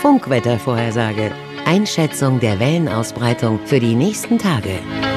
Funkwettervorhersage. Einschätzung der Wellenausbreitung für die nächsten Tage.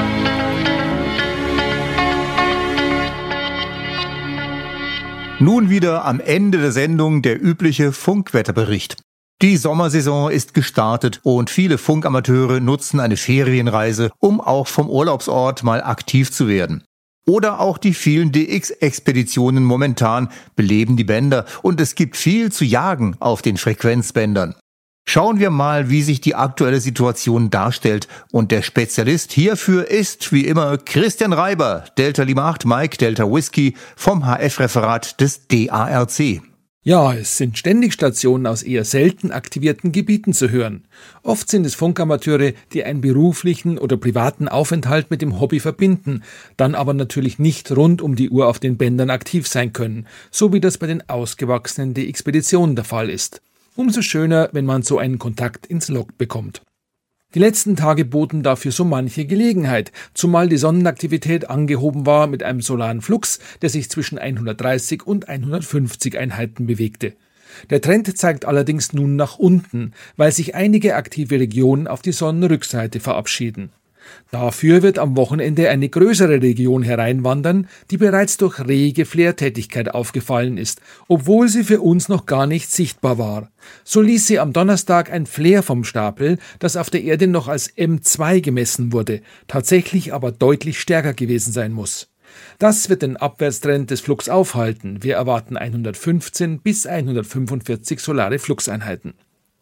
Nun wieder am Ende der Sendung der übliche Funkwetterbericht. Die Sommersaison ist gestartet und viele Funkamateure nutzen eine Ferienreise, um auch vom Urlaubsort mal aktiv zu werden. Oder auch die vielen DX-Expeditionen momentan beleben die Bänder und es gibt viel zu jagen auf den Frequenzbändern. Schauen wir mal, wie sich die aktuelle Situation darstellt. Und der Spezialist hierfür ist, wie immer, Christian Reiber, Delta Lima 8 Mike Delta Whisky vom HF-Referat des DARC. Ja, es sind ständig Stationen aus eher selten aktivierten Gebieten zu hören. Oft sind es Funkamateure, die einen beruflichen oder privaten Aufenthalt mit dem Hobby verbinden, dann aber natürlich nicht rund um die Uhr auf den Bändern aktiv sein können, so wie das bei den ausgewachsenen DX-Expeditionen der Fall ist. Umso schöner, wenn man so einen Kontakt ins Log bekommt. Die letzten Tage boten dafür so manche Gelegenheit, zumal die Sonnenaktivität angehoben war mit einem solaren Flux, der sich zwischen 130 und 150 Einheiten bewegte. Der Trend zeigt allerdings nun nach unten, weil sich einige aktive Regionen auf die Sonnenrückseite verabschieden. Dafür wird am Wochenende eine größere Region hereinwandern, die bereits durch rege Flaretätigkeit aufgefallen ist, obwohl sie für uns noch gar nicht sichtbar war. So ließ sie am Donnerstag ein Flare vom Stapel, das auf der Erde noch als M2 gemessen wurde, tatsächlich aber deutlich stärker gewesen sein muss. Das wird den Abwärtstrend des Flux aufhalten. Wir erwarten 115 bis 145 solare Fluxeinheiten.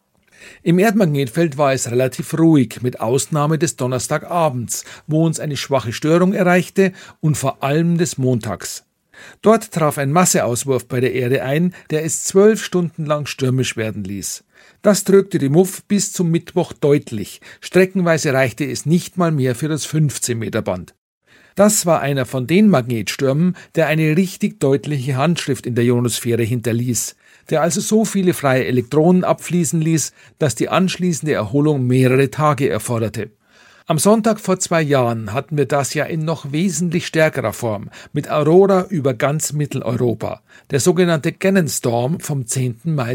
Im Erdmagnetfeld war es relativ ruhig, mit Ausnahme des Donnerstagabends, wo uns eine schwache Störung erreichte und vor allem des Montags. Dort traf ein Masseauswurf bei der Erde ein, der es 12 Stunden lang stürmisch werden ließ. Das drückte die Muff bis zum Mittwoch deutlich, streckenweise reichte es nicht mal mehr für das 15-Meter-Band. Das war einer von den Magnetstürmen, der eine richtig deutliche Handschrift in der Ionosphäre hinterließ, der also so viele freie Elektronen abfließen ließ, dass die anschließende Erholung mehrere Tage erforderte. Am Sonntag vor 2 Jahren hatten wir das ja in noch wesentlich stärkerer Form, mit Aurora über ganz Mitteleuropa, der sogenannte Gannon Storm vom 10. Mai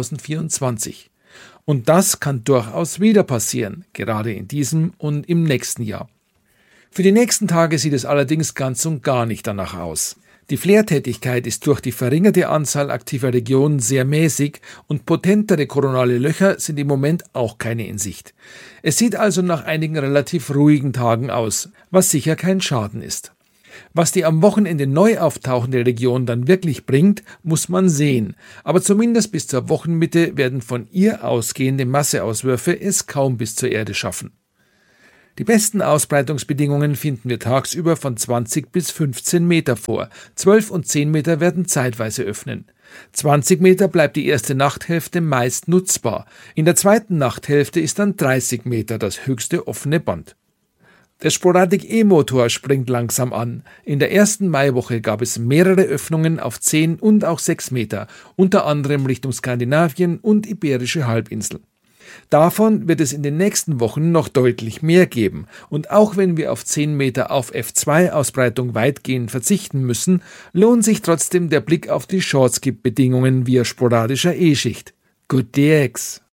2024. Und das kann durchaus wieder passieren, gerade in diesem und im nächsten Jahr. Für die nächsten Tage sieht es allerdings ganz und gar nicht danach aus. Die Flaretätigkeit ist durch die verringerte Anzahl aktiver Regionen sehr mäßig und potentere koronale Löcher sind im Moment auch keine in Sicht. Es sieht also nach einigen relativ ruhigen Tagen aus, was sicher kein Schaden ist. Was die am Wochenende neu auftauchende Region dann wirklich bringt, muss man sehen, aber zumindest bis zur Wochenmitte werden von ihr ausgehende Masseauswürfe es kaum bis zur Erde schaffen. Die besten Ausbreitungsbedingungen finden wir tagsüber von 20 bis 15 Meter vor. 12 und 10 Meter werden zeitweise öffnen. 20 Meter bleibt die erste Nachthälfte meist nutzbar. In der zweiten Nachthälfte ist dann 30 Meter das höchste offene Band. Der Sporadic E-Motor springt langsam an. In der ersten Maiwoche gab es mehrere Öffnungen auf 10 und auch 6 Meter, unter anderem Richtung Skandinavien und Iberische Halbinsel. Davon wird es in den nächsten Wochen noch deutlich mehr geben. Und auch wenn wir auf 10 Meter auf F2-Ausbreitung weitgehend verzichten müssen, lohnt sich trotzdem der Blick auf die Shortskip-Bedingungen via sporadischer E-Schicht. Good DX!